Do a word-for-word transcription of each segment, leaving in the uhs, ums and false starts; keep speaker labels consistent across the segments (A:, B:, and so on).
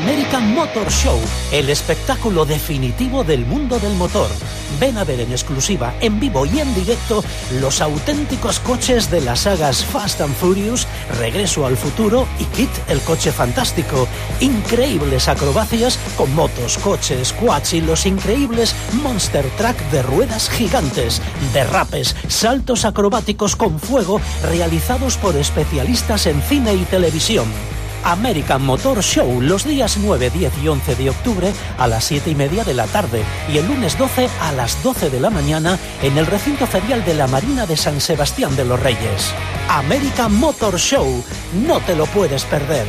A: American Motor Show, el espectáculo definitivo del mundo del motor. Ven a ver en exclusiva, en vivo y en directo, los auténticos coches de las sagas Fast and Furious, Regreso al Futuro y Kit, el coche fantástico. Increíbles acrobacias con motos, coches, quads y los increíbles Monster Truck de ruedas gigantes. Derrapes, saltos acrobáticos con fuego realizados por especialistas en cine y televisión. American Motor Show los días nueve, diez y once de octubre a las siete y media de la tarde y el lunes doce a las doce de la mañana en el recinto ferial de la Marina de San Sebastián de los Reyes. American Motor Show, no te lo puedes perder.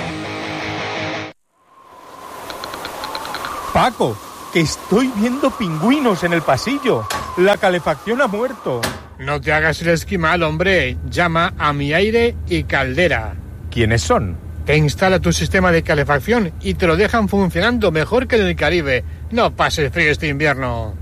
B: Paco, que estoy viendo pingüinos en el pasillo. La calefacción ha muerto.
C: No te hagas el esquimal, hombre. Llama a Mi Aire y Caldera.
B: ¿Quiénes son?
C: Te instala tu sistema de calefacción y te lo dejan funcionando mejor que en el Caribe. No pases frío este invierno.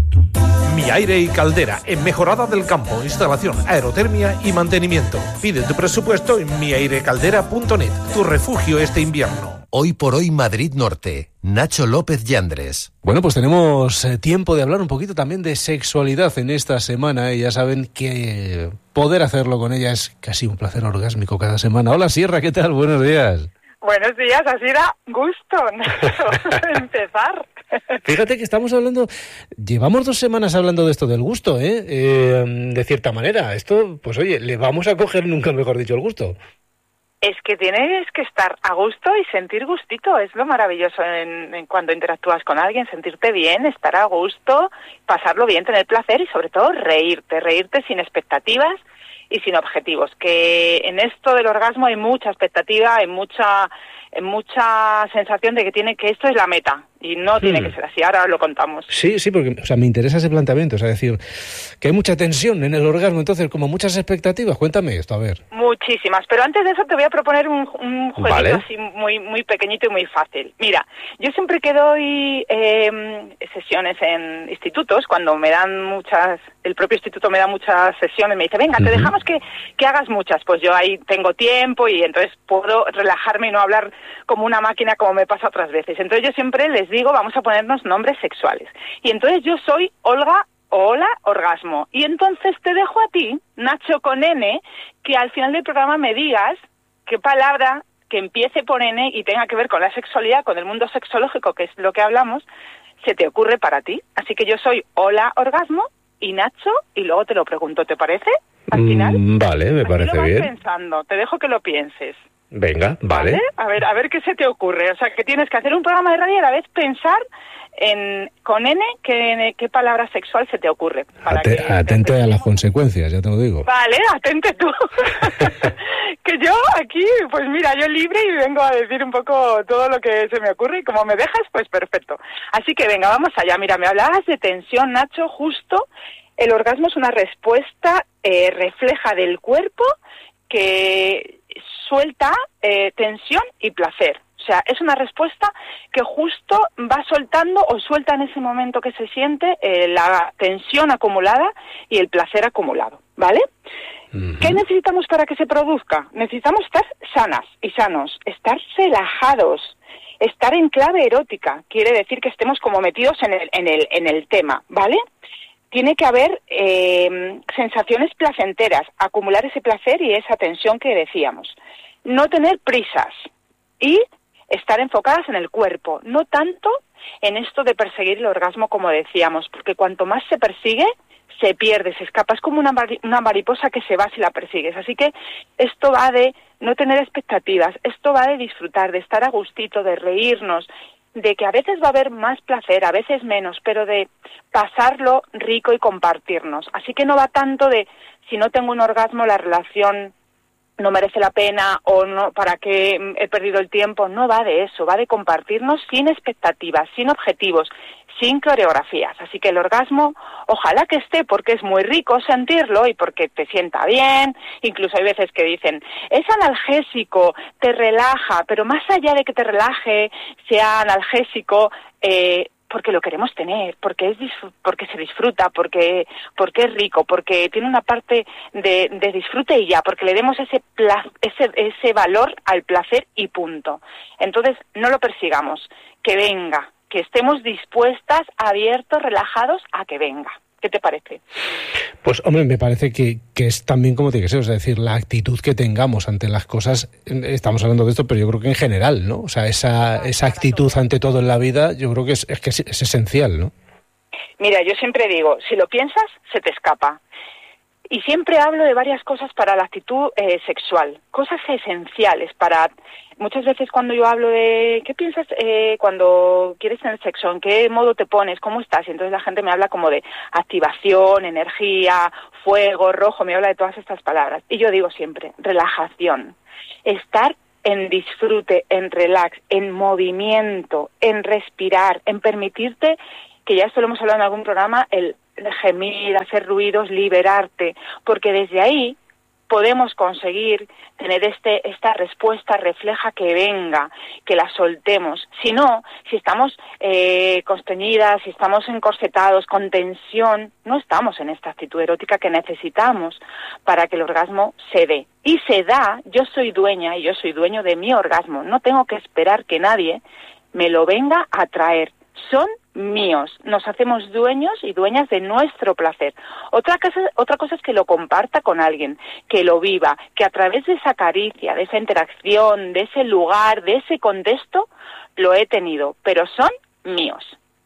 D: Mi Aire y Caldera, en Mejorada del Campo, instalación, aerotermia y mantenimiento. Pide tu presupuesto en mi aire caldera punto net, tu refugio este invierno.
E: Hoy por hoy Madrid Norte, Nacho López Yandres.
F: Bueno, pues tenemos eh, tiempo de hablar un poquito también de sexualidad en esta semana y ya saben que poder hacerlo con ella es casi un placer orgásmico cada semana. Hola Sierra, ¿qué tal? Buenos días.
G: Buenos días, así da gusto, ¿no? Empezar.
F: Fíjate que estamos hablando, llevamos dos semanas hablando de esto del gusto, ¿eh? eh de cierta manera. Esto, pues oye, le vamos a coger, nunca mejor dicho, el gusto.
G: Es que tienes que estar a gusto y sentir gustito, es lo maravilloso en, en cuando interactúas con alguien, sentirte bien, estar a gusto, pasarlo bien, tener placer y sobre todo reírte, reírte sin expectativas y sin objetivos, que en esto del orgasmo hay mucha expectativa, hay mucha mucha sensación de que tiene que esto es la meta y no hmm. tiene que ser así, ahora lo contamos.
F: Sí, sí, porque o sea, me interesa ese planteamiento, o sea, decir que hay mucha tensión en el orgasmo, entonces como muchas expectativas, cuéntame esto, a ver.
G: Muchísimas, pero antes de eso te voy a proponer un, un jueguito
F: vale.
G: así muy muy pequeñito y muy fácil. Mira, yo siempre que doy eh, sesiones en institutos, cuando me dan muchas, el propio instituto me da muchas sesiones, me dice, venga, te uh-huh. dejamos que, que hagas muchas, pues yo ahí tengo tiempo y entonces puedo relajarme y no hablar como una máquina como me pasa otras veces. Entonces yo siempre les digo, vamos a ponernos nombres sexuales. Y entonces yo soy Olga o Hola Orgasmo. Y entonces te dejo a ti, Nacho con N, que al final del programa me digas qué palabra que empiece por N y tenga que ver con la sexualidad, con el mundo sexológico, que es lo que hablamos, se te ocurre para ti. Así que yo soy Hola Orgasmo y Nacho, y luego te lo pregunto, ¿te parece? Al final.
F: Mm, vale, me
G: Así
F: parece
G: lo vas
F: bien.
G: pensando, te dejo que lo pienses.
F: Venga, vale.
G: vale. A ver, a ver qué se te ocurre. O sea, que tienes que hacer un programa de radio y a la vez pensar en con N qué, qué palabra sexual se te ocurre. Para
F: Ate,
G: que
F: atente a las consecuencias, ya te lo digo.
G: Vale, atente tú. Que yo aquí, pues mira, yo libre y vengo a decir un poco todo lo que se me ocurre y como me dejas, pues perfecto. Así que venga, vamos allá. Mira, me hablabas de tensión, Nacho, justo. El orgasmo es una respuesta eh, refleja del cuerpo que suelta eh, tensión y placer. O sea, es una respuesta que justo va soltando o suelta en ese momento que se siente eh, la tensión acumulada y el placer acumulado, ¿vale? Uh-huh. ¿Qué necesitamos para que se produzca? Necesitamos estar sanas y sanos, estar relajados, estar en clave erótica. Quiere decir que estemos como metidos en el, en el, en el tema, ¿vale? Tiene que haber eh, sensaciones placenteras, acumular ese placer y esa tensión que decíamos. No tener prisas y estar enfocadas en el cuerpo, no tanto en esto de perseguir el orgasmo como decíamos, porque cuanto más se persigue, se pierde, se escapa. Es como una, mari- una mariposa que se va si la persigues. Así que esto va de no tener expectativas, esto va de disfrutar, de estar a gustito, de reírnos, de que a veces va a haber más placer, a veces menos, pero de pasarlo rico y compartirnos. Así que no va tanto de si no tengo un orgasmo la relación no merece la pena o no, para qué he perdido el tiempo. No va de eso, va de compartirnos sin expectativas, sin objetivos, sin coreografías. Así que el orgasmo, ojalá que esté, porque es muy rico sentirlo y porque te sienta bien. Incluso hay veces que dicen, es analgésico, te relaja, pero más allá de que te relaje, sea analgésico, eh, porque lo queremos tener, porque es disfr- porque se disfruta, porque porque es rico, porque tiene una parte de, de disfrute y ya, porque le demos ese pla- ese ese valor al placer y punto. Entonces, no lo persigamos, que venga, que estemos dispuestas, abiertos, relajados a que venga. ¿Qué te parece?
F: Pues, hombre, me parece que, que es también como tiene que ser, es decir, la actitud que tengamos ante las cosas, estamos hablando de esto, pero yo creo que en general, ¿no? O sea, esa, esa actitud ante todo en la vida, yo creo que es, es que es, es esencial, ¿no?
G: Mira, yo siempre digo, si lo piensas, se te escapa. Y siempre hablo de varias cosas para la actitud eh, sexual, cosas esenciales para... Muchas veces cuando yo hablo de ¿qué piensas eh, cuando quieres tener sexo? ¿En qué modo te pones? ¿Cómo estás? Y entonces la gente me habla como de activación, energía, fuego, rojo, me habla de todas estas palabras. Y yo digo siempre, relajación, estar en disfrute, en relax, en movimiento, en respirar, en permitirte, que ya esto lo hemos hablado en algún programa, el gemir, hacer ruidos, liberarte, porque desde ahí podemos conseguir tener este esta respuesta refleja que venga, que la soltemos. Si no, si estamos eh, constreñidas, si estamos encorsetados, con tensión, no estamos en esta actitud erótica que necesitamos para que el orgasmo se dé. Y se da, yo soy dueña y yo soy dueño de mi orgasmo. No tengo que esperar que nadie me lo venga a traer. Son míos, nos hacemos dueños y dueñas de nuestro placer. Otra cosa, otra cosa es que lo comparta con alguien, que lo viva, que a través de esa caricia, de esa interacción, de ese lugar, de ese contexto, lo he tenido, pero son míos.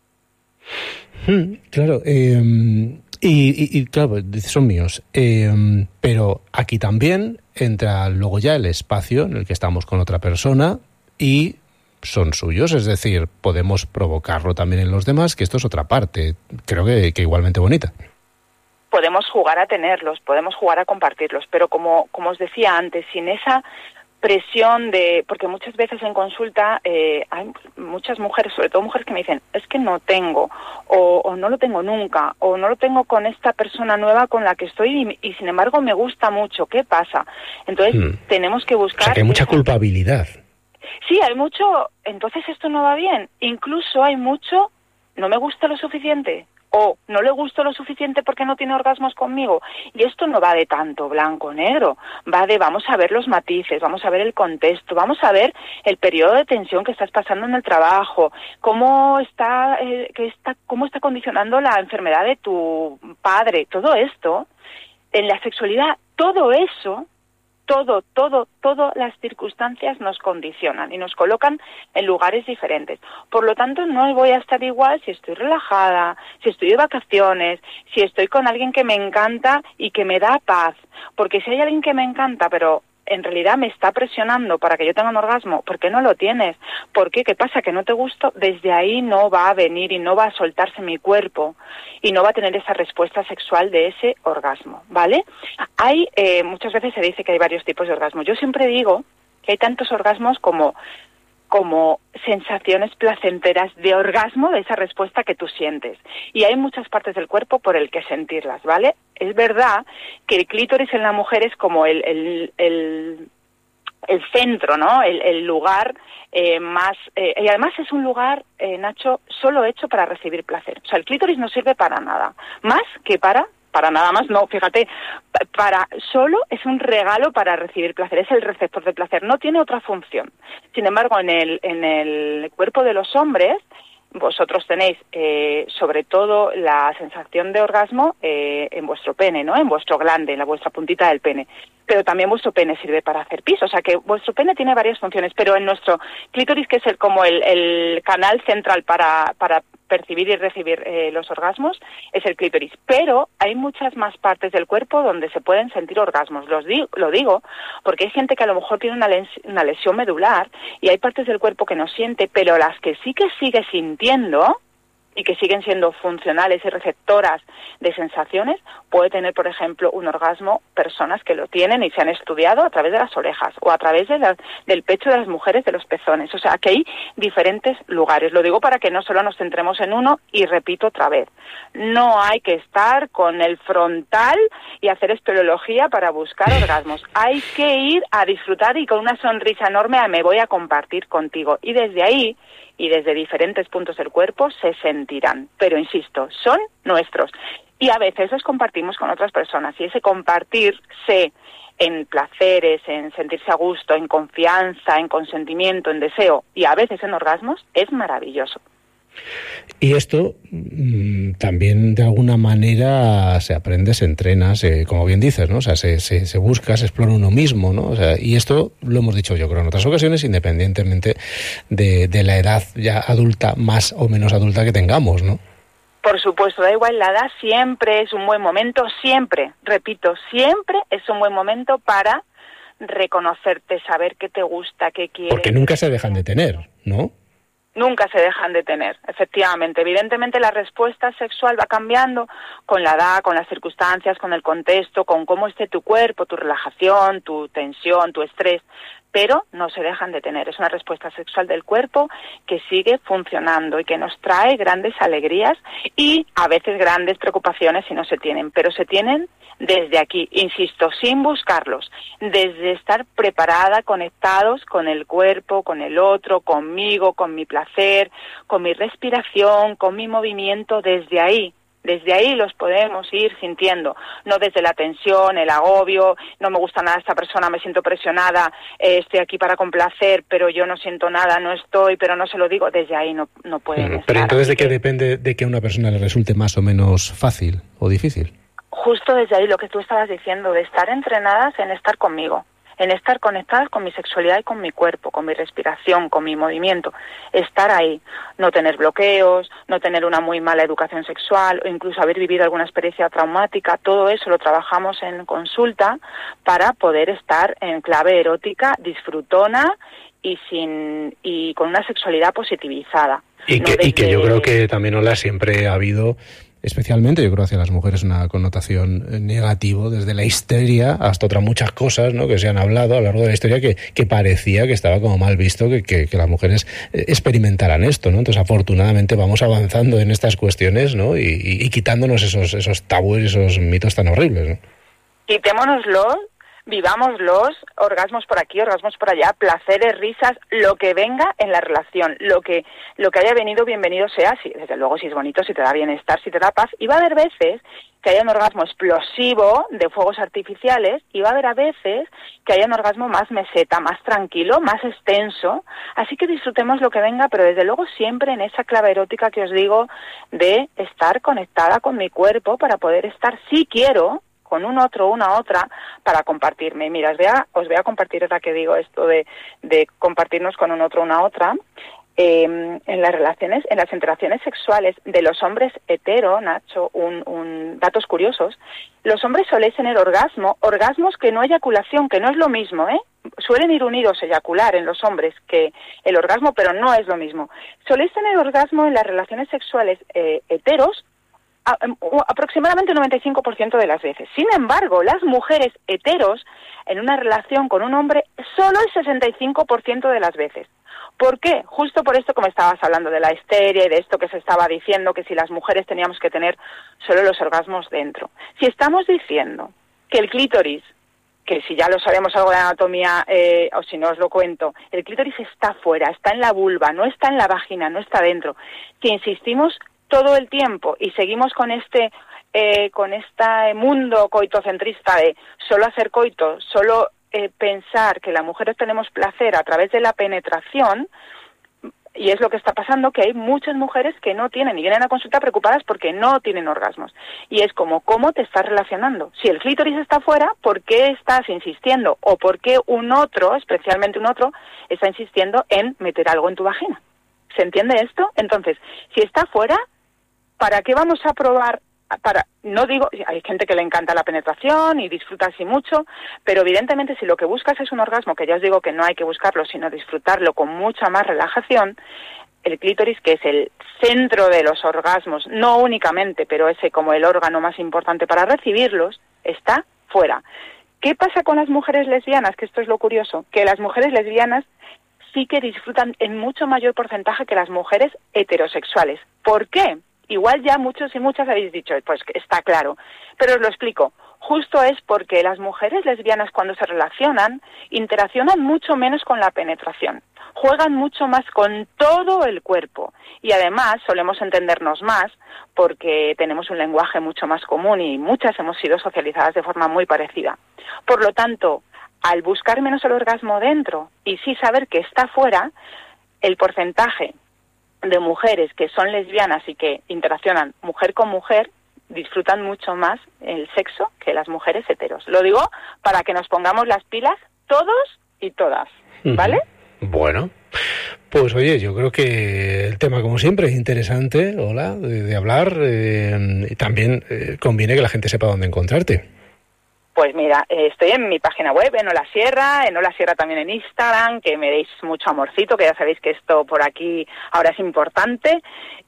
F: Hmm, claro, eh, y, y, y claro, son míos, eh, pero aquí también entra luego ya el espacio en el que estamos con otra persona y son suyos, es decir, podemos provocarlo también en los demás, que esto es otra parte, creo que, que igualmente bonita.
G: Podemos jugar a tenerlos, podemos jugar a compartirlos, pero como, como os decía antes, sin esa presión de... Porque muchas veces en consulta eh, hay muchas mujeres, sobre todo mujeres que me dicen, es que no tengo, o, o no lo tengo nunca, o no lo tengo con esta persona nueva con la que estoy y, y sin embargo me gusta mucho, ¿qué pasa? Entonces hmm. tenemos que buscar...
F: O sea, que hay mucha esa... culpabilidad.
G: Sí, hay mucho, entonces esto no va bien. Incluso hay mucho, no me gusta lo suficiente, o no le gusto lo suficiente porque no tiene orgasmos conmigo. Y esto no va de tanto blanco o negro, va de vamos a ver los matices, vamos a ver el contexto, vamos a ver el periodo de tensión que estás pasando en el trabajo, cómo está, eh, que está, cómo está condicionando la enfermedad de tu padre, todo esto, en la sexualidad, todo eso... Todo, todo, todas las circunstancias nos condicionan y nos colocan en lugares diferentes. Por lo tanto, no voy a estar igual si estoy relajada, si estoy de vacaciones, si estoy con alguien que me encanta y que me da paz. Porque si hay alguien que me encanta, pero en realidad me está presionando para que yo tenga un orgasmo, ¿por qué no lo tienes? ¿Por qué? ¿Qué pasa? ¿Que no te gusto? Desde ahí no va a venir y no va a soltarse mi cuerpo y no va a tener esa respuesta sexual de ese orgasmo, ¿vale? Hay, eh, muchas veces se dice que hay varios tipos de orgasmos. Yo siempre digo que hay tantos orgasmos como, como sensaciones placenteras de orgasmo, de esa respuesta que tú sientes. Y hay muchas partes del cuerpo por el que sentirlas, ¿vale? Es verdad que el clítoris en la mujer es como el, el, el, el centro, ¿no? El, el lugar eh, más... Eh, y además es un lugar, eh, Nacho, solo hecho para recibir placer. O sea, el clítoris no sirve para nada, más que para... Para nada más, no, fíjate, para solo es un regalo para recibir placer, es el receptor de placer, no tiene otra función. Sin embargo, en el, en el cuerpo de los hombres, vosotros tenéis eh, sobre todo la sensación de orgasmo eh, en vuestro pene, ¿no? En vuestro glande, en la vuestra puntita del pene. Pero también vuestro pene sirve para hacer pis, o sea que vuestro pene tiene varias funciones, pero en nuestro clítoris, que es el, como el, el canal central para, para percibir y recibir eh, los orgasmos, es el clítoris. Pero hay muchas más partes del cuerpo donde se pueden sentir orgasmos. Los digo, lo digo porque hay gente que a lo mejor tiene una, les- una lesión medular y hay partes del cuerpo que no siente, pero las que sí que sigue sintiendo, y que siguen siendo funcionales y receptoras de sensaciones, puede tener, por ejemplo, un orgasmo personas que lo tienen y se han estudiado a través de las orejas o a través de la, del pecho de las mujeres, de los pezones. O sea, que hay diferentes lugares. Lo digo para que no solo nos centremos en uno y repito otra vez. No hay que estar con el frontal y hacer espeleología para buscar orgasmos. Hay que ir a disfrutar y con una sonrisa enorme a me voy a compartir contigo. Y desde ahí y desde diferentes puntos del cuerpo se sentirán. Pero insisto, son nuestros. Y a veces los compartimos con otras personas. Y ese compartirse en placeres, en sentirse a gusto, en confianza, en consentimiento, en deseo y a veces en orgasmos es maravilloso.
F: Y esto mmm, también de alguna manera se aprende, se entrena, se, como bien dices, ¿no? O sea, se, se, se busca, se explora uno mismo, ¿no? O sea, y esto lo hemos dicho yo creo en otras ocasiones, independientemente de, de la edad ya adulta, más o menos adulta que tengamos, ¿no?
G: Por supuesto, da igual la edad, siempre es un buen momento, siempre, repito, siempre es un buen momento para reconocerte, saber qué te gusta, qué quieres.
F: Porque nunca se dejan de tener, ¿no?
G: Nunca se dejan de tener, efectivamente. Evidentemente la respuesta sexual va cambiando con la edad, con las circunstancias, con el contexto, con cómo esté tu cuerpo, tu relajación, tu tensión, tu estrés, pero no se dejan de tener. Es una respuesta sexual del cuerpo que sigue funcionando y que nos trae grandes alegrías y a veces grandes preocupaciones si no se tienen, pero se tienen desde aquí, insisto, sin buscarlos, desde estar preparada, conectados con el cuerpo, con el otro, conmigo, con mi placer, con mi respiración, con mi movimiento, desde ahí. Desde ahí los podemos ir sintiendo, no desde la tensión, el agobio, no me gusta nada esta persona, me siento presionada, eh, estoy aquí para complacer, pero yo no siento nada, no estoy, pero no se lo digo, desde ahí no, no pueden
F: Pero,
G: estar.
F: pero entonces, ¿de qué
G: que,
F: depende de que a una persona le resulte más o menos fácil o difícil?
G: Justo desde ahí lo que tú estabas diciendo, de estar entrenadas en estar conmigo, en estar conectadas con mi sexualidad y con mi cuerpo, con mi respiración, con mi movimiento, estar ahí, no tener bloqueos, no tener una muy mala educación sexual o incluso haber vivido alguna experiencia traumática, todo eso lo trabajamos en consulta para poder estar en clave erótica, disfrutona y sin y con una sexualidad positivizada.
F: Y que, no desde... y que yo creo que también, Ola, siempre ha habido... Especialmente, yo creo, hacia las mujeres una connotación negativa, desde la histeria hasta otras muchas cosas, ¿no?, que se han hablado a lo largo de la historia, que, que parecía que estaba como mal visto que, que, que las mujeres experimentaran esto, ¿no? Entonces, afortunadamente, vamos avanzando en estas cuestiones, ¿no?, y, y, y quitándonos esos, esos tabúes, esos mitos tan horribles, ¿no?
G: Quitémonoslos, vivámoslos, orgasmos por aquí, orgasmos por allá, placeres, risas, lo que venga en la relación, lo que lo que haya venido, bienvenido sea, si, desde luego si es bonito, si te da bienestar, si te da paz, y va a haber veces que haya un orgasmo explosivo de fuegos artificiales, y va a haber a veces que haya un orgasmo más meseta, más tranquilo, más extenso, así que disfrutemos lo que venga, pero desde luego siempre en esa clave erótica que os digo de estar conectada con mi cuerpo para poder estar, si quiero, con un otro, una otra, para compartirme. Mira, os voy a, os voy a compartir ahora que digo esto de, de compartirnos con un otro, una otra. Eh, en las relaciones, en las interacciones sexuales de los hombres hetero, Nacho, un, un, datos curiosos, los hombres soléis tener orgasmo, orgasmos que no eyaculación, que no es lo mismo, ¿eh? Suelen ir unidos eyacular en los hombres que el orgasmo, pero no es lo mismo. Soléis tener orgasmo en las relaciones sexuales eh, heteros, aproximadamente un noventa y cinco por ciento de las veces. Sin embargo, las mujeres heteros en una relación con un hombre solo el sesenta y cinco por ciento de las veces. ¿Por qué? Justo por esto que me estabas hablando de la histeria y de esto que se estaba diciendo, que si las mujeres teníamos que tener solo los orgasmos dentro. Si estamos diciendo que el clítoris, que si ya lo sabemos algo de anatomía, eh, o si no os lo cuento, el clítoris está fuera, está en la vulva, no está en la vagina, no está dentro. Si insistimos todo el tiempo y seguimos con este eh, con este mundo coitocentrista de solo hacer coito, solo eh, pensar que las mujeres tenemos placer a través de la penetración, y es lo que está pasando, que hay muchas mujeres que no tienen y vienen a consulta preocupadas porque no tienen orgasmos. Y es como, ¿cómo te estás relacionando? Si el clítoris está fuera, ¿por qué estás insistiendo? ¿O por qué un otro, especialmente un otro, está insistiendo en meter algo en tu vagina? ¿Se entiende esto? Entonces, si está fuera, ¿para qué vamos a probar? Para, no digo, hay gente que le encanta la penetración y disfruta así mucho, pero evidentemente si lo que buscas es un orgasmo, que ya os digo que no hay que buscarlo, sino disfrutarlo con mucha más relajación, el clítoris, que es el centro de los orgasmos, no únicamente, pero ese como el órgano más importante para recibirlos, está fuera. ¿Qué pasa con las mujeres lesbianas? Que esto es lo curioso, que las mujeres lesbianas sí que disfrutan en mucho mayor porcentaje que las mujeres heterosexuales. ¿Por qué? Igual ya muchos y muchas habéis dicho, pues está claro, pero os lo explico. Justo es porque las mujeres lesbianas cuando se relacionan, interaccionan mucho menos con la penetración, juegan mucho más con todo el cuerpo y además solemos entendernos más porque tenemos un lenguaje mucho más común y muchas hemos sido socializadas de forma muy parecida. Por lo tanto, al buscar menos el orgasmo dentro y sí saber que está fuera, el porcentaje de mujeres que son lesbianas y que interaccionan mujer con mujer disfrutan mucho más el sexo que las mujeres heteros. Lo digo para que nos pongamos las pilas todos y todas, ¿vale?
F: Uh-huh. Bueno, pues oye, yo creo que el tema, como siempre, es interesante, hola, de, de hablar, eh, y también eh, conviene que la gente sepa dónde encontrarte.
G: Pues mira, eh, estoy en mi página web, en Hola Sierra, en Hola Sierra también en Instagram, que me deis mucho amorcito, que ya sabéis que esto por aquí ahora es importante,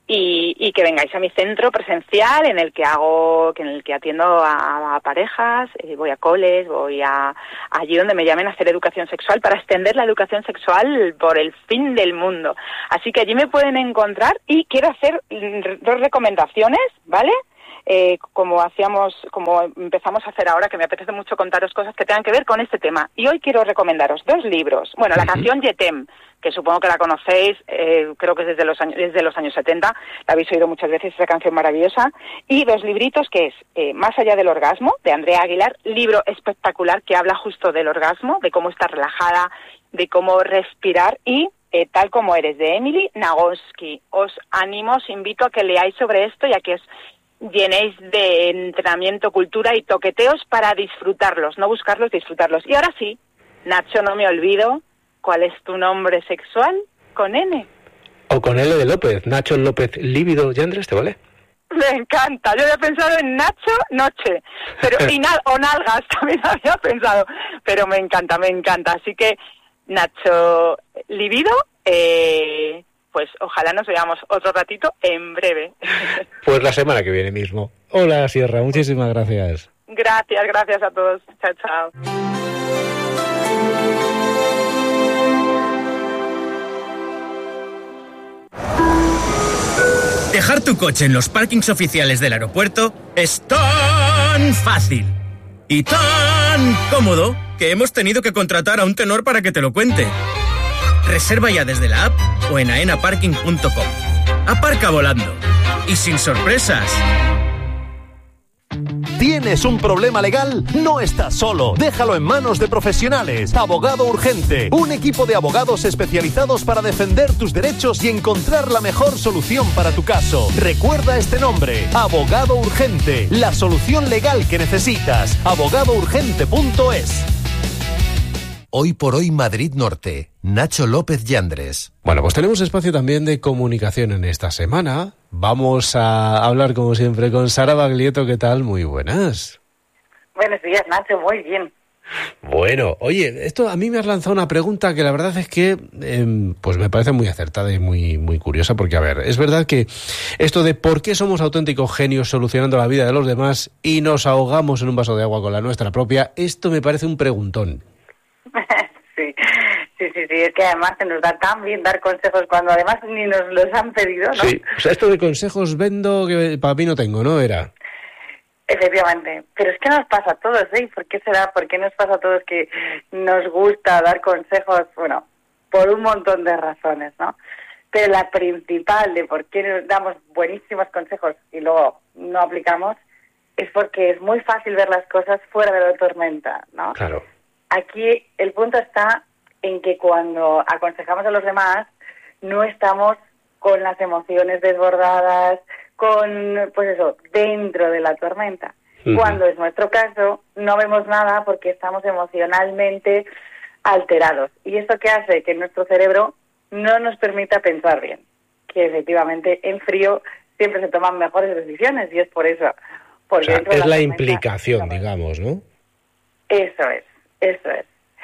G: y, y que vengáis a mi centro presencial en el que hago, en el que atiendo a, a parejas, eh, voy a coles, voy a allí donde me llamen a hacer educación sexual para extender la educación sexual por el fin del mundo. Así que allí me pueden encontrar y quiero hacer dos recomendaciones, ¿vale? Eh, como hacíamos, como empezamos a hacer ahora, que me apetece mucho contaros cosas que tengan que ver con este tema. Y hoy quiero recomendaros dos libros. Bueno, la canción Yetem, que supongo que la conocéis, eh, creo que es desde los años, desde los años setenta, la habéis oído muchas veces, esa canción maravillosa. Y dos libritos que es eh, Más allá del orgasmo, de Andrea Aguilar, libro espectacular que habla justo del orgasmo, de cómo estar relajada, de cómo respirar, y Eh, Tal como eres, de Emily Nagoski. Os animo, os invito a que leáis sobre esto y a que os llenéis de entrenamiento, cultura y toqueteos para disfrutarlos, no buscarlos, disfrutarlos. Y ahora sí, Nacho, no me olvido, ¿cuál es tu nombre sexual? Con N.
F: O con L de López, Nacho López Lívido Yandres, ¿te vale?
G: Me encanta, yo había pensado en Nacho Noche, pero y na- o Nalgas también había pensado, pero me encanta, me encanta. Así que Nacho Lívido, eh... pues ojalá nos veamos otro ratito en breve.
F: Pues la semana que viene mismo. Hola, Sierra, muchísimas gracias.
G: Gracias, gracias a todos. Chao, chao.
H: Dejar tu coche en los parkings oficiales del aeropuerto es tan fácil y tan cómodo que hemos tenido que contratar a un tenor para que te lo cuente. Reserva ya desde la app o en aena parking punto com. Aparca volando y sin sorpresas.
E: ¿Tienes un problema legal? No estás solo. Déjalo en manos de profesionales. Abogado Urgente. Un equipo de abogados especializados para defender tus derechos y encontrar la mejor solución para tu caso. Recuerda este nombre. Abogado Urgente. La solución legal que necesitas. abogado urgente punto es. Hoy por hoy Madrid Norte. Nacho López Yandres.
F: Bueno, pues tenemos espacio también de comunicación en esta semana. Vamos a hablar, como siempre, con Sara Baglietto. ¿Qué tal? Muy buenas.
G: Buenos días, Nacho. Muy bien.
F: Bueno, oye, esto a mí me has lanzado una pregunta que la verdad es que eh, pues me parece muy acertada y muy, muy curiosa, porque, a ver, es verdad que esto de por qué somos auténticos genios solucionando la vida de los demás y nos ahogamos en un vaso de agua con la nuestra propia, esto me parece un preguntón.
G: Sí, sí, sí, sí, es que además se nos da tan bien dar consejos cuando además ni nos los han pedido, ¿no?
F: Sí, o sea, esto de consejos vendo que para mí no tengo, ¿no? Era...
G: Efectivamente, pero es que nos pasa a todos, ¿eh? ¿Por qué será? ¿Por qué nos pasa a todos que nos gusta dar consejos? Bueno, por un montón de razones, ¿no? Pero la principal de por qué nos damos buenísimos consejos y luego no aplicamos es porque es muy fácil ver las cosas fuera de la tormenta, ¿no?
F: Claro.
G: Aquí el punto está en que cuando aconsejamos a los demás no estamos con las emociones desbordadas, con, pues eso, dentro de la tormenta. Uh-huh. Cuando es nuestro caso, no vemos nada porque estamos emocionalmente alterados. ¿Y esto qué hace? Que nuestro cerebro no nos permita pensar bien. Que efectivamente en frío siempre se toman mejores decisiones y es por eso. Porque
F: o sea, es
G: la,
F: la implicación, no, digamos, ¿no?
G: Eso es, eso es.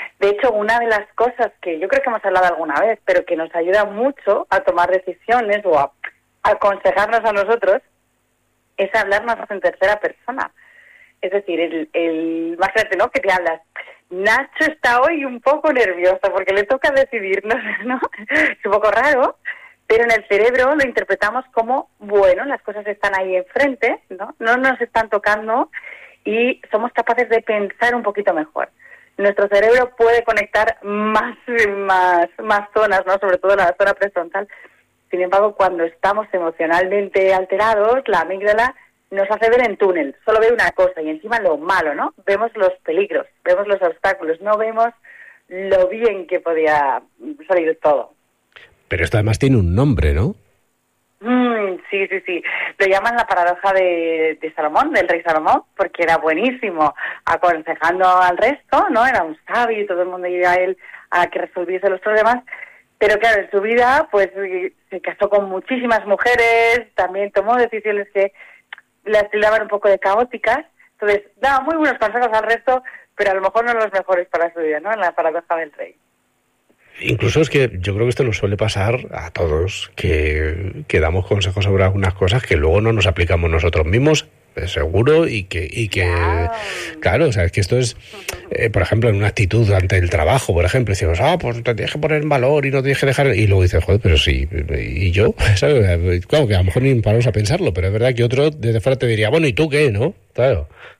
G: De hecho, una de las cosas que yo creo que hemos hablado alguna vez, pero que nos ayuda mucho a tomar decisiones o a, a aconsejarnos a nosotros, es hablarnos en tercera persona. Es decir, el, el imagínate, ¿no?, que te hablas. Nacho está hoy un poco nervioso porque le toca decidirnos, ¿no? Es un poco raro, pero en el cerebro lo interpretamos como, bueno, las cosas están ahí enfrente, ¿no? No nos están tocando y somos capaces de pensar un poquito mejor. Nuestro cerebro puede conectar más, más, más zonas, ¿no? Sobre todo la zona prefrontal. Sin embargo, cuando estamos emocionalmente alterados, la amígdala nos hace ver en túnel, solo ve una cosa y encima lo malo, ¿no? Vemos los peligros, vemos los obstáculos, no vemos lo bien que podía salir todo.
F: Pero esto además tiene un nombre, ¿no?
G: Mm, sí, sí, sí. Lo llaman la paradoja de, de Salomón, del rey Salomón, porque era buenísimo aconsejando al resto, ¿no? Era un sabio y todo el mundo iba a él a que resolviese los problemas. Pero claro, en su vida, pues se casó con muchísimas mujeres, también tomó decisiones que las tildaban un poco de caóticas, entonces daba muy buenos consejos al resto, pero a lo mejor no los mejores para su vida, ¿no? En la paradoja del rey.
F: Incluso es que yo creo que esto nos suele pasar a todos, que, que damos consejos sobre algunas cosas que luego no nos aplicamos nosotros mismos, seguro, y que, y que claro. claro, o sea, es que esto es, eh, por ejemplo, en una actitud ante el trabajo, por ejemplo, decimos, ah, pues te tienes que poner en valor y no tienes que dejar, y luego dices, joder, pero sí, ¿y yo? ¿Sabes? Claro, que a lo mejor ni paramos a pensarlo, pero es verdad que otro desde fuera te diría, bueno, ¿y tú qué, no? Claro.